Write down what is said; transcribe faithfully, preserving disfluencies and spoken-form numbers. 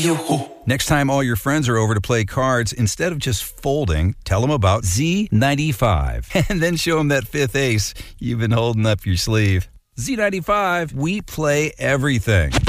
Yo-ho. Next time all your friends are over to play cards, instead of just folding, tell them about Z ninety-five. And then show them that fifth ace you've been holding up your sleeve. Z ninety-five, we play everything.